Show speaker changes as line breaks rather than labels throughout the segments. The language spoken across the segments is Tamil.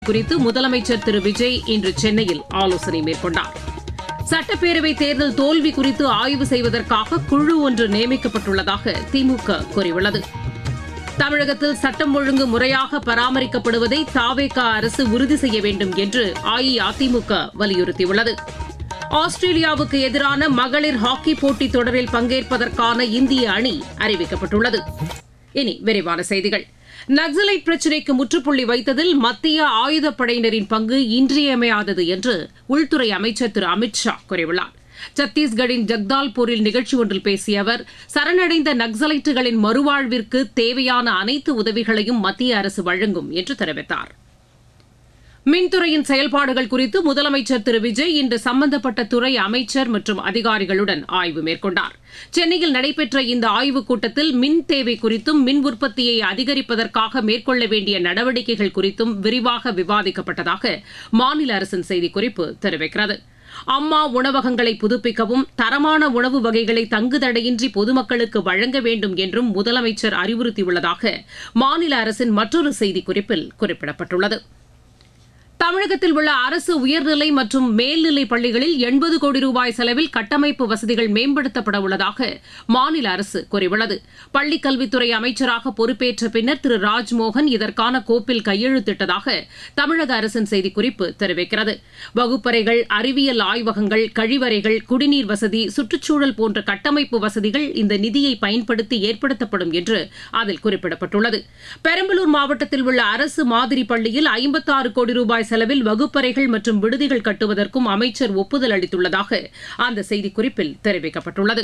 குறித்து முதலமைச்சர் திரு விஜய் இன்று சென்னையில் ஆலோசனை மேற்கொண்டார். சட்டப்பேரவை தேர்தல் தோல்வி குறித்து ஆய்வு செய்வதற்காக குழு ஒன்று நியமிக்கப்பட்டுள்ளதாக திமுக கூறியுள்ளது. தமிழகத்தில் சட்டம் ஒழுங்கு முறையாக பராமரிக்கப்படுவதை தவேக அரசு உறுதி செய்ய வேண்டும் என்று அஇஅதிமுக வலியுறுத்தியுள்ளது. ஆஸ்திரேலியாவுக்கு எதிரான மகளிர் ஹாக்கி போட்டித் தொடரில் பங்கேற்பதற்கான இந்திய அணி அறிவிக்கப்பட்டுள்ளது. இனி விரிவான செய்திகள். நக்சலைட் பிரச்சினைக்கு முற்றுப்புள்ளி வைத்ததில் மத்திய ஆயுதப்படையினரின் பங்கு இன்றியமையாதது என்று உள்துறை அமைச்சர் திரு அமித் ஷா கூறியுள்ளார். சத்தீஸ்கரின் ஜக்தால்பூரில் நிகழ்ச்சி ஒன்றில் பேசிய அவர், சரணடைந்த நக்சலைட்டுகளின் மறுவாழ்விற்கு தேவையான அனைத்து உதவிகளையும் மத்திய அரசு வழங்கும் என்று தெரிவித்தார். மின்துறையின் செயல்பாடுகள் குறித்து முதலமைச்சர் திரு விஜய் இன்று சம்பந்தப்பட்ட துறை அமைச்சர் மற்றும் அதிகாரிகளுடன் ஆய்வு மேற்கொண்டார். சென்னையில் நடைபெற்ற இந்த ஆய்வுக் கூட்டத்தில் மின் தேவை குறித்தும் மின் உற்பத்தியை அதிகரிப்பதற்காக மேற்கொள்ள வேண்டிய நடவடிக்கைகள் குறித்தும் விரிவாக விவாதிக்கப்பட்டதாக மாநில அரசின் செய்திக்குறிப்பு தெரிவிக்கிறது. அம்மா உணவகங்களை புதுப்பிக்கவும் தரமான உணவு வகைகளை தங்குதடையின்றி பொதுமக்களுக்கு வழங்க வேண்டும் என்றும் முதலமைச்சர் அறிவுறுத்தியுள்ளதாக மாநில அரசின் மற்றொரு செய்திக்குறிப்பில் குறிப்பிடப்பட்டுள்ளது. தமிழகத்தில் உள்ள அரசு உயர்நிலை மற்றும் மேல்நிலைப் பள்ளிகளில் 80 கோடி ரூபாய் செலவில் கட்டமைப்பு வசதிகள் மேம்படுத்தப்பட உள்ளதாக மாநில அரசு கூறியுள்ளது. பள்ளிக் கல்வித்துறை அமைச்சராக பொறுப்பேற்ற பின்னர் திரு ராஜ்மோகன் இதற்கான கோப்பில் கையெழுத்திட்டதாக தமிழக அரசின் செய்திக்குறிப்பு தெரிவிக்கிறது. வகுப்பறைகள், அறிவியல் ஆய்வகங்கள், கழிவறைகள், குடிநீர் வசதி, சுற்றுச்சூழல் போன்ற கட்டமைப்பு வசதிகள் இந்த நிதியை பயன்படுத்தி ஏற்படுத்தப்படும் என்று அதில் குறிப்பிடப்பட்டுள்ளது. பெரம்பலூர் மாவட்டத்தில் உள்ள அரசு மாதிரி பள்ளியில் 56 கோடி ரூபாய் செலவில் வகுப்பறைகள் மற்றும் விடுதிகள் கட்டுவதற்கும் அமைச்சர் ஒப்புதல் அளித்துள்ளதாக அந்த செய்திக்குறிப்பில் தெரிவிக்கப்பட்டுள்ளது.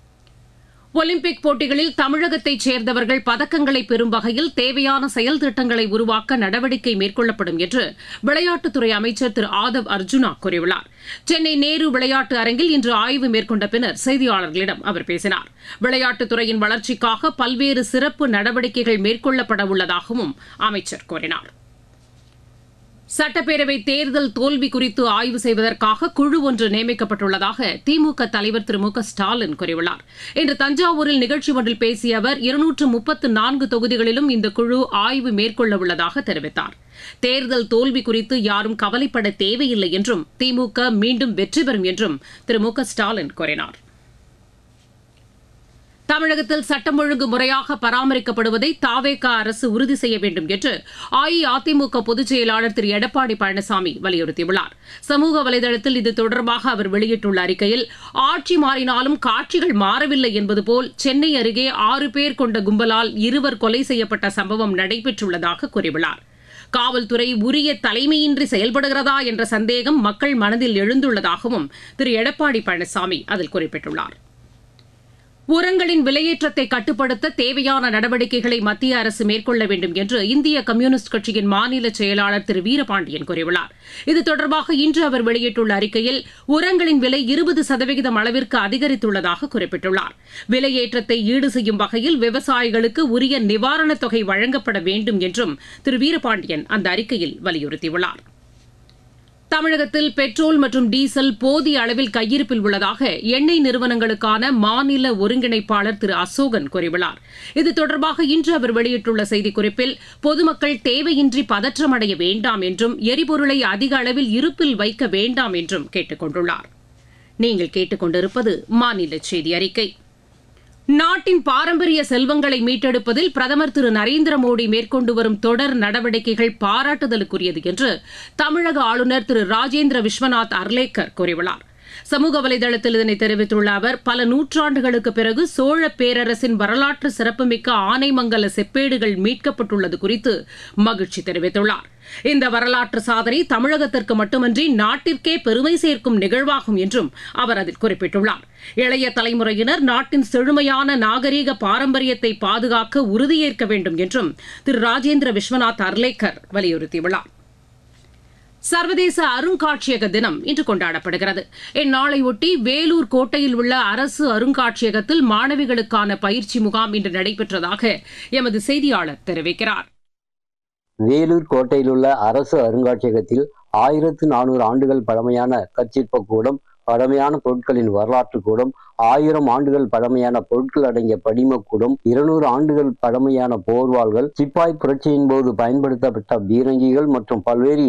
ஒலிம்பிக் போட்டிகளில் தமிழகத்தைச் சேர்ந்தவர்கள் பதக்கங்களை பெறும் வகையில் தேவையான செயல் திட்டங்களை உருவாக்க நடவடிக்கை மேற்கொள்ளப்படும் என்று விளையாட்டுத்துறை அமைச்சர் திரு ஆதவ் அர்ஜுனா கூறியுள்ளார். சென்னை நேரு விளையாட்டு அரங்கில் இன்று ஆய்வு மேற்கொண்ட பின்னர் செய்தியாளர்களிடம் அவர் பேசினார். விளையாட்டுத்துறையின் வளர்ச்சிக்காக பல்வேறு சிறப்பு நடவடிக்கைகள் மேற்கொள்ளப்பட உள்ளதாகவும் அமைச்சர் கூறினார். சட்டப்பேரவை தேர்தல் தோல்வி குறித்து ஆய்வு செய்வதற்காக குழு ஒன்று நியமிக்கப்பட்டுள்ளதாக திமுக தலைவர் திரு மு.க.ஸ்டாலின் கூறியுள்ளார். இன்று தஞ்சாவூரில் நிகழ்ச்சி ஒன்றில் பேசிய அவர் 234 தொகுதிகளிலும் இந்த குழு ஆய்வு மேற்கொள்ள உள்ளதாக தெரிவித்தார். தேர்தல் தோல்வி குறித்து யாரும் கவலைப்பட தேவையில்லை என்றும் திமுக மீண்டும் வெற்றி பெறும் என்றும் திரு மு.க.ஸ்டாலின் கூறினார். தமிழகத்தில் சட்டம் ஒழுங்கு முறையாக பராமரிக்கப்படுவதை தவேக அரசு உறுதி செய்ய வேண்டும் என்று அஇஅதிமுக பொதுச் செயலாளர் திரு எடப்பாடி பழனிசாமி வலியுறுத்தியுள்ளார். சமூக வலைதளத்தில் இது தொடர்பாக அவர் வெளியிட்டுள்ள அறிக்கையில், ஆட்சி மாறினாலும் காட்சிகள் மாறவில்லை என்பது போல் சென்னை அருகே 6 பேர் கொண்ட கும்பலால் 2 கொலை செய்யப்பட்ட சம்பவம் நடைபெற்றுள்ளதாக கூறியுள்ளார். காவல்துறை உரிய தலைமையின்றி செயல்படுகிறதா என்ற சந்தேகம் மக்கள் மனதில் எழுந்துள்ளதாகவும் திரு எடப்பாடி பழனிசாமி அதில் குறிப்பிட்டுள்ளார். உரங்களின் விலையேற்றத்தை கட்டுப்படுத்த தேவையான நடவடிக்கைகளை மத்திய அரசு மேற்கொள்ள வேண்டும் என்று இந்திய கம்யூனிஸ்ட் கட்சியின் மாநில செயலாளர் திரு வீரபாண்டியன் கூறியுள்ளார். இது தொடர்பாக இன்று அவர் வெளியிட்டுள்ள அறிக்கையில், உரங்களின் விலை 20% அளவிற்கு அதிகரித்துள்ளதாக குறிப்பிட்டுள்ளார். விலையேற்றத்தை ஈடு செய்யும் வகையில் விவசாயிகளுக்கு உரிய நிவாரணத் தொகை வழங்கப்பட வேண்டும் என்றும் திரு வீரபாண்டியன் அந்த அறிக்கையில் வலியுறுத்தியுள்ளார். தமிழகத்தில் பெட்ரோல் மற்றும் டீசல் போதிய அளவில் கையிருப்பில் உள்ளதாக எண்ணெய் நிறுவனங்களுக்கான மாநில ஒருங்கிணைப்பாளர் திரு அசோகன் கூறியுள்ளார். இது தொடர்பாக இன்று அவர் வெளியிட்டுள்ள செய்திக்குறிப்பில், பொதுமக்கள் தேவையின்றி பதற்றமடைய வேண்டாம் என்றும் எரிபொருளை அதிக அளவில் இருப்பில் வைக்க வேண்டாம் என்றும் கேட்டுக் கொண்டுள்ளார். நீங்கள் கேட்டுக்கொண்டிருப்பது மாநில செய்தி அறிக்கை. நாட்டின் பாரம்பரிய செல்வங்களை மீட்டெடுப்பதில் பிரதமர் திரு நரேந்திர மோடி மேற்கொண்டு வரும் தொடர் நடவடிக்கைகள் பாராட்டுதலுக்குரியது என்று தமிழக ஆளுநர் திரு ராஜேந்திர விஸ்வநாத் அர்லேக்கர் கூறியுள்ளார். சமூக வலைதளத்தில் இதனை தெரிவித்துள்ள அவர், பல நூற்றாண்டுகளுக்கு பிறகு சோழ பேரரசின் வரலாற்று சிறப்புமிக்க ஆனைமங்கல செப்பேடுகள் மீட்கப்பட்டுள்ளது குறித்து மகிழ்ச்சி தெரிவித்துள்ளார். இந்த வரலாற்று சாதனை தமிழகத்திற்கு மட்டுமன்றி நாட்டிற்கே பெருமை சேர்க்கும் நிகழ்வாகும் என்றும் அவர் அதில் குறிப்பிட்டுள்ளார். இளைய தலைமுறையினர் நாட்டின் செழுமையான நாகரீக பாரம்பரியத்தை பாதுகாக்க உறுதியேற்க வேண்டும் என்றும் திரு ராஜேந்திர விஸ்வநாத் அர்லேக்கர் வலியுறுத்தியுள்ளார். சர்வதேச அருங்காட்சியக தினம் இன்று கொண்டாடப்படுகிறது. இந்நாளையொட்டி வேலூர் கோட்டையில் உள்ள அரசு அருங்காட்சியகத்தில் மாணவிகளுக்கான பயிற்சி முகாம் இன்று நடைபெற்றதாக எமது செய்தியாளர் தெரிவிக்கிறார்.
வேலூர் கோட்டையில் உள்ள அரசு அருங்காட்சியகத்தில் 1400 ஆண்டுகள் பழமையான கற்சிற்ப கூடம், பழமையான பொருட்களின் வரலாற்று கூடம், 1000 ஆண்டுகள் பழமையான பொருட்கள் அடங்கிய படிமக்கூடம், 200 ஆண்டுகள் பழமையான போர்வாள்கள், சிப்பாய் புரட்சியின் போது பயன்படுத்தப்பட்ட பீரங்கிகள் மற்றும் பல்வேறு